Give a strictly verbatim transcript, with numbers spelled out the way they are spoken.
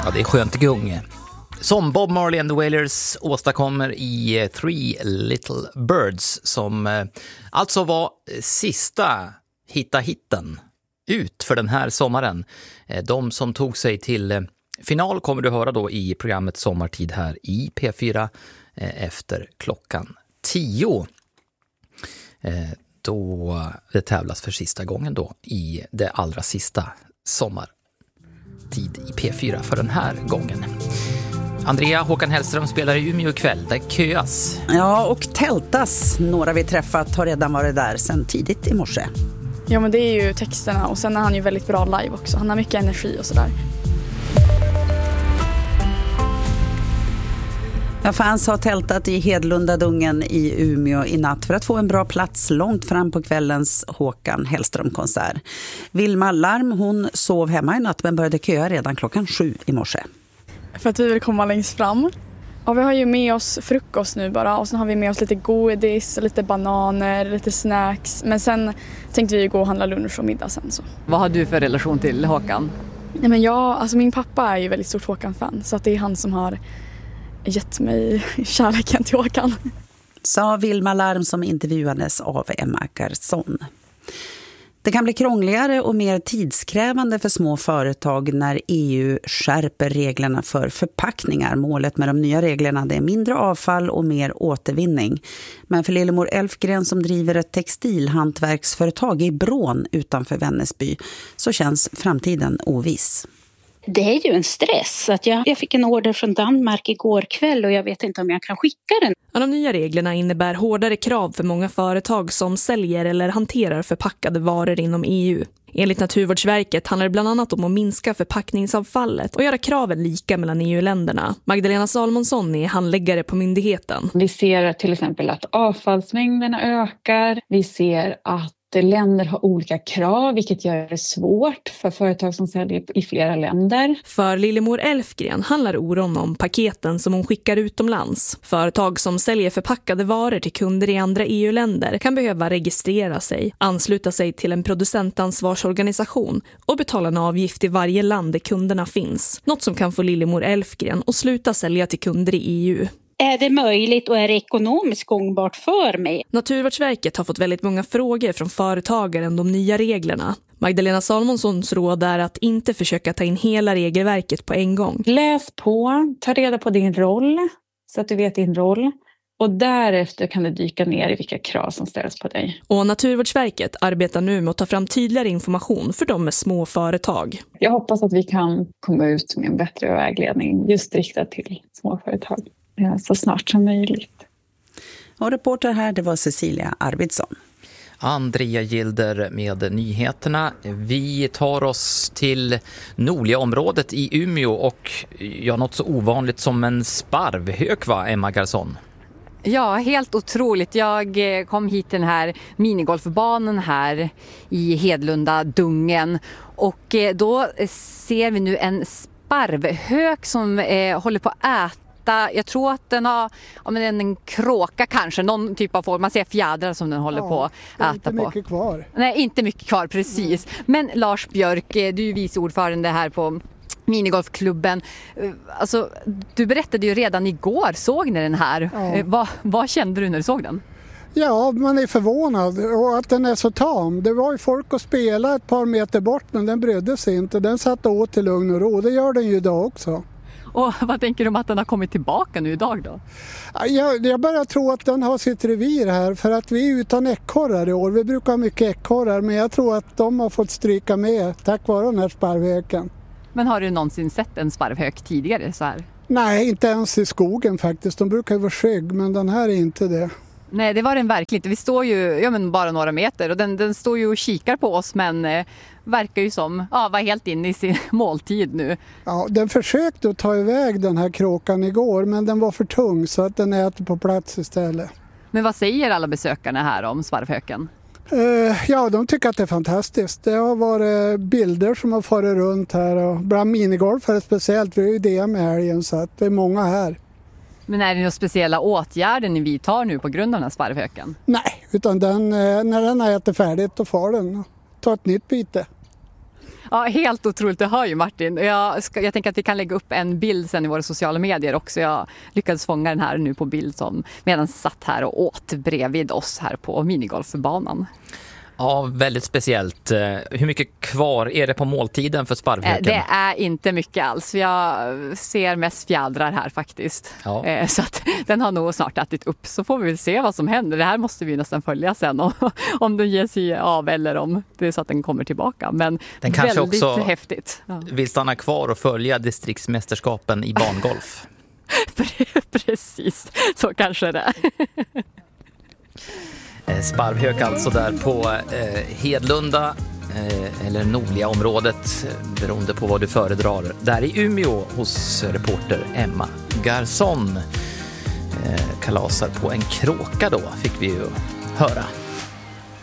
Ja, det är skönt gung. Som Bob Marley and the Wailers åstadkommer i Three Little Birds, som alltså var sista hitta-hitten ut för den här sommaren. De som tog sig till final kommer du höra då i programmet Sommartid här i P fyra efter klockan tio. Då det tävlas för sista gången då i det allra sista sommartid i P fyra för den här gången. Andrea, Håkan Hellström spelar i Umeå ikväll. Där köas. Ja, och tältas. Några vi träffat har redan varit där sedan tidigt i morse. Ja, men det är ju texterna och sen är han ju väldigt bra live också. Han har mycket energi och sådär. Ja, fans har tältat i Hedlundadungen i Umeå i natt för att få en bra plats långt fram på kvällens Håkan Hellström-konsert. Vilma Larm, hon sov hemma i natt men började köa redan klockan sju i morse. För att vi vill komma längst fram. Ja, vi har ju med oss frukost nu bara och sen har vi med oss lite godis, lite bananer, lite snacks. Men sen tänkte vi gå och handla lunch och middag sen. Så. Vad har du för relation till Håkan? Nej, men jag, alltså min pappa är ju väldigt stort Håkan-fan så att det är han som har gett mig kärleken till Håkan. Sa Vilma Larm som intervjuades av Emma Garson. Det kan bli krångligare och mer tidskrävande för små företag när E U skärper reglerna för förpackningar. Målet med de nya reglerna är mindre avfall och mer återvinning. Men för Lillemor Elfgren som driver ett textilhantverksföretag i Brån utanför Vännäsby så känns framtiden oviss. Det är ju en stress. Att jag, jag fick en order från Danmark igår kväll och jag vet inte om jag kan skicka den. Ja, de nya reglerna innebär hårdare krav för många företag som säljer eller hanterar förpackade varor inom E U. Enligt Naturvårdsverket handlar det bland annat om att minska förpackningsavfallet och göra kraven lika mellan E U-länderna. Magdalena Salmonsson är handläggare på myndigheten. Vi ser till exempel att avfallsmängderna ökar. Vi ser att länder har olika krav, vilket gör det svårt för företag som säljer i flera länder. För Lillemor Elfgren handlar oron om paketen som hon skickar utomlands. Företag som säljer förpackade varor till kunder i andra E U-länder kan behöva registrera sig, ansluta sig till en producentansvarsorganisation och betala en avgift i varje land där kunderna finns. Något som kan få Lillemor Elfgren att sluta sälja till kunder i E U. Är det möjligt och är det ekonomiskt gångbart för mig? Naturvårdsverket har fått väldigt många frågor från företagare om de nya reglerna. Magdalena Salmonssons råd är att inte försöka ta in hela regelverket på en gång. Läs på, ta reda på din roll så att du vet din roll. Och därefter kan du dyka ner i vilka krav som ställs på dig. Och Naturvårdsverket arbetar nu med att ta fram tydligare information för de med små företag. Jag hoppas att vi kan komma ut med en bättre vägledning just riktat till småföretag. Så snart som möjligt. Och reporter här, det var Cecilia Arvidsson. Andrea Gilder med nyheterna. Vi tar oss till nordliga området i Umeå och ja, något så ovanligt som en sparvhök, va, Emma Garson? Ja, helt otroligt. Jag kom hit den här minigolfbanan här i Hedlundadungen och då ser vi nu en sparvhök som eh, håller på att äta. Jag tror att den har ja, men en kråka kanske, någon typ av fågel. Man ser fjädrar som den håller ja, på att äta på. Inte mycket kvar. Nej, inte mycket kvar, precis. Mm. Men Lars Björk, du är vice ordförande här på minigolfklubben. Alltså, du berättade ju redan igår, såg ni den här? Ja. Vad, vad kände du när du såg den? Ja, man är förvånad och att den är så tam. Det var ju folk att spela ett par meter bort men den brydde sig inte. Den satt åt till lugn och ro. Det gör den ju idag också. Och vad tänker du om att den har kommit tillbaka nu idag då? Jag, jag börjar tro att den har sitt revir här för att vi är utan ekorrar i år. Vi brukar ha mycket ekorrar men jag tror att de har fått stryka med tack vare den här sparvhöken. Men har du någonsin sett en sparvhök tidigare så här? Nej, inte ens i skogen faktiskt. De brukar ju vara skygg men den här är inte det. Nej, det var den verkligen. Vi står ju ja, men bara några meter och den, den står ju och kikar på oss men eh, verkar ju som ja, var helt inne i sin måltid nu. Ja, den försökte att ta iväg den här kråkan igår men den var för tung så att den äter på plats istället. Men vad säger alla besökarna här om sparvhöken? Uh, ja, de tycker att det är fantastiskt. Det har varit bilder som har farit runt här och bland minigolfare speciellt. Vi är ju det med helgen så att det är många här. Men är det några speciella åtgärder ni vidtar nu på grund av den här sparvhöken? Nej, utan den, när den har ätit färdigt då får den ta ett nytt byte. Ja, helt otroligt. Det hör ju Martin. Jag, ska, jag tänker att vi kan lägga upp en bild sen i våra sociala medier också. Jag lyckades fånga den här nu på bild som medan satt här och åt bredvid oss här på minigolfbanan. Ja, väldigt speciellt. Hur mycket kvar är det på måltiden för sparvhöken? Det är inte mycket alls. Jag ser mest fjädrar här faktiskt. Ja. Så att den har nog snart ätit upp. Så får vi väl se vad som händer. Det här måste vi nästan följa sen. Om, om den ger sig av eller om det är så att den kommer tillbaka. Men den kanske väldigt också häftigt. Ja. Vill stanna kvar och följa distriktsmästerskapen i barngolf. Precis, så kanske det. Sparvhök alltså där på eh, Hedlunda eh, eller nordliga området beroende på vad du föredrar. Där i Umeå hos reporter Emma Garson. Eh, kalasar på en kråka då fick vi ju höra.